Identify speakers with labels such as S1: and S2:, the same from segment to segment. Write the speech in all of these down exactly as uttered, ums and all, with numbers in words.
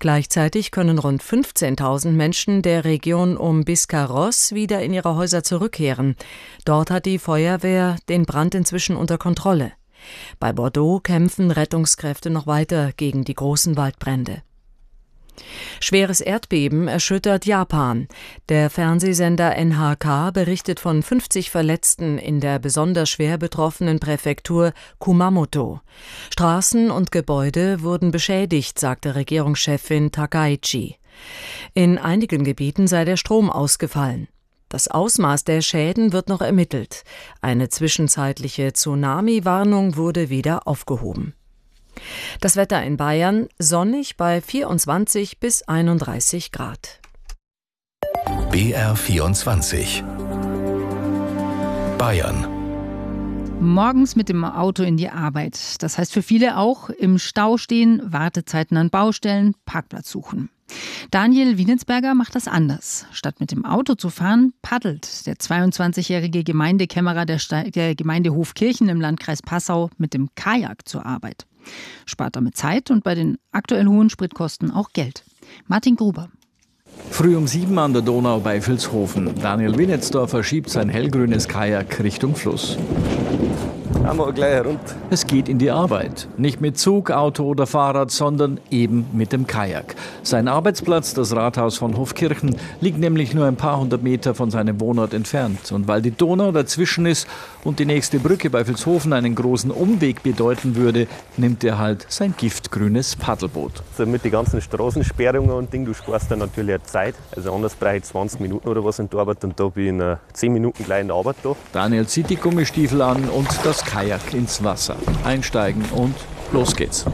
S1: Gleichzeitig können rund fünfzehntausend Menschen der Region um Biscarrosse wieder in ihre Häuser zurückkehren. Dort hat die Feuerwehr den Brand inzwischen unter Kontrolle. Bei Bordeaux kämpfen Rettungskräfte noch weiter gegen die großen Waldbrände. Schweres Erdbeben erschüttert Japan. Der Fernsehsender N H K berichtet von fünfzig Verletzten in der besonders schwer betroffenen Präfektur Kumamoto. Straßen und Gebäude wurden beschädigt, sagte Regierungschefin Takaichi. In einigen Gebieten sei der Strom ausgefallen. Das Ausmaß der Schäden wird noch ermittelt. Eine zwischenzeitliche Tsunami-Warnung wurde wieder aufgehoben. Das Wetter in Bayern sonnig bei vierundzwanzig bis einunddreißig Grad.
S2: B R vierundzwanzig Bayern.
S3: Morgens mit dem Auto in die Arbeit. Das heißt für viele auch im Stau stehen, Wartezeiten an Baustellen, Parkplatz suchen. Daniel Wienensberger macht das anders. Statt mit dem Auto zu fahren, paddelt der zweiundzwanzigjährige Gemeindekämmerer der, Ste- der Gemeinde Hofkirchen im Landkreis Passau mit dem Kajak zur Arbeit. Spart damit Zeit und bei den aktuell hohen Spritkosten auch Geld. Martin Gruber.
S4: Früh um sieben an der Donau bei Vilshofen. Daniel Wienetsdorfer schiebt sein hellgrünes Kajak Richtung Fluss.
S5: Einmal gleich rund.
S4: Es geht in die Arbeit. Nicht mit Zug, Auto oder Fahrrad, sondern eben mit dem Kajak. Sein Arbeitsplatz, das Rathaus von Hofkirchen, liegt nämlich nur ein paar hundert Meter von seinem Wohnort entfernt. Und weil die Donau dazwischen ist und die nächste Brücke bei Vilshofen einen großen Umweg bedeuten würde, nimmt er halt sein giftgrünes Paddelboot.
S5: Also mit den ganzen Straßensperrungen und Ding, du sparst dann natürlich auch Zeit. Also anders brauche ich zwanzig Minuten oder was in der Arbeit und da bin ich in zehn Minuten gleich in der Arbeit da.
S4: Daniel zieht die Gummistiefel an und das Kajak ins Wasser. Einsteigen und los geht's.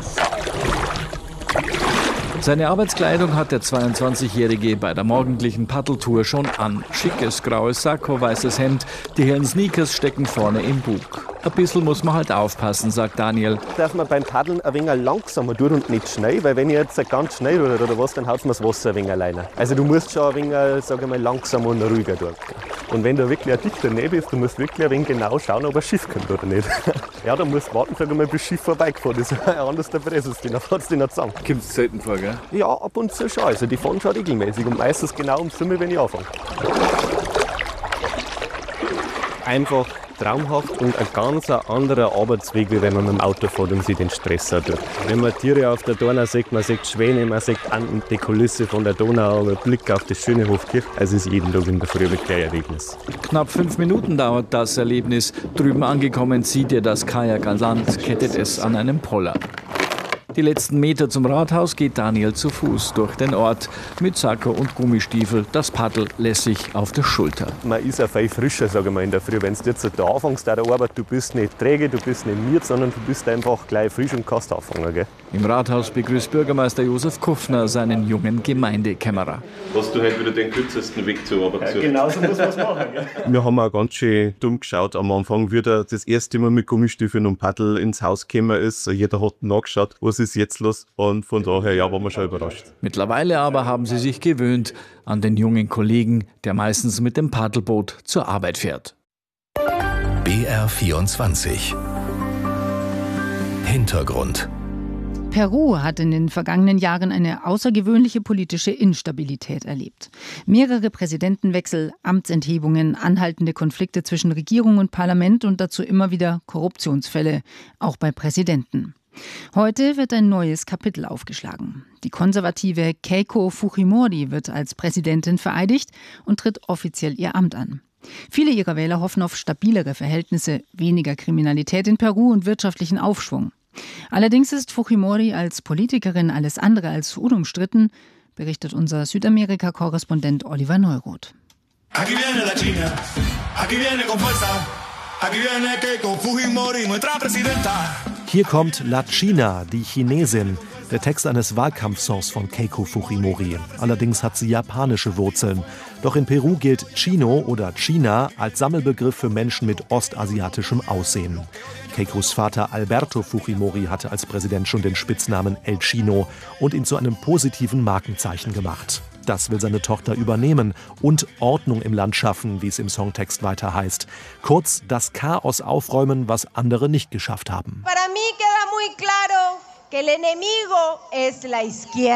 S4: Seine Arbeitskleidung hat der zweiundzwanzigjährige bei der morgendlichen Paddeltour schon an. Schickes graues Sakko, weißes Hemd, die hellen Sneakers stecken vorne im Bug. Ein bisschen muss man halt aufpassen, sagt Daniel.
S5: Darf man beim Paddeln ein wenig langsamer durch und nicht schnell, weil wenn ich jetzt ganz schnell rühre oder was, dann haut mir das Wasser ein wenig alleine. Also du musst schon ein wenig, sag ich mal, langsamer und ruhiger durch. Und wenn da wirklich ein dichter Nebel ist, du musst wirklich ein wenig genau schauen, ob ein Schiff kommt oder nicht. Ja, dann musst du warten, sag ich mal, bis das Schiff vorbeigefahren ist. Anders der Presses, dann fährt es dich noch zusammen.
S4: Kommt es selten vor, gell?
S5: Ja, ab und zu schon. Also die fahren schon regelmäßig und meistens genau um Summe, wenn ich anfange. Einfach traumhaft und ein ganz anderer Arbeitsweg, wie wenn man mit dem Auto fährt und sich den Stress hat. Wenn man Tiere auf der Donau sieht, man sieht Schwäne, man sieht an die Kulisse von der Donau, einen Blick auf das schöne Hofkirchen. Also es ist jeden Tag in der Früh wirklich ein Erlebnis.
S4: Knapp fünf Minuten dauert das Erlebnis. Drüben angekommen zieht er das Kajak an Land, kettet es an einem Poller. Die letzten Meter zum Rathaus geht Daniel zu Fuß durch den Ort mit Sakko und Gummistiefel, das Paddel lässig auf der Schulter.
S5: Man ist auch viel frischer, sage ich mal, in der Früh. Wenn du jetzt da anfängst, an der Arbeit, du bist nicht träge, du bist nicht miert, sondern du bist einfach gleich frisch und kannst anfangen. Gell?
S4: Im Rathaus begrüßt Bürgermeister Josef Kuffner seinen jungen Gemeindekämmerer.
S6: Hast du heute wieder den kürzesten Weg zur Arbeit gesucht?
S5: Ja, genau so muss man es machen. Gell? Wir haben auch ganz schön dumm geschaut am Anfang, wie er das erste Mal mit Gummistiefeln und Paddel ins Haus gekommen ist. Jeder hat nachgeschaut, was ist jetzt los? Und von daher ja, waren wir schon überrascht.
S4: Mittlerweile aber haben sie sich gewöhnt an den jungen Kollegen, der meistens mit dem Paddelboot zur Arbeit fährt.
S2: B R vierundzwanzig Hintergrund.
S3: Peru hat in den vergangenen Jahren eine außergewöhnliche politische Instabilität erlebt. Mehrere Präsidentenwechsel, Amtsenthebungen, anhaltende Konflikte zwischen Regierung und Parlament und dazu immer wieder Korruptionsfälle, auch bei Präsidenten. Heute wird ein neues Kapitel aufgeschlagen. Die konservative Keiko Fujimori wird als Präsidentin vereidigt und tritt offiziell ihr Amt an. Viele ihrer Wähler hoffen auf stabilere Verhältnisse, weniger Kriminalität in Peru und wirtschaftlichen Aufschwung. Allerdings ist Fujimori als Politikerin alles andere als unumstritten, berichtet unser Südamerika-Korrespondent Oliver Neuroth.
S7: Aquí viene la China, aquí viene con fuerza, aquí viene Keiko Fujimori, nuestra presidenta.
S8: Hier kommt La China, die Chinesin, der Text eines Wahlkampfsongs von Keiko Fujimori. Allerdings hat sie japanische Wurzeln. Doch in Peru gilt Chino oder China als Sammelbegriff für Menschen mit ostasiatischem Aussehen. Keikos Vater Alberto Fujimori hatte als Präsident schon den Spitznamen El Chino und ihn zu einem positiven Markenzeichen gemacht. Das will seine Tochter übernehmen und Ordnung im Land schaffen, wie es im Songtext weiter heißt. Kurz, das Chaos aufräumen, was andere nicht geschafft haben.
S9: Para mí queda muy claro que el enemigo es la izquierda.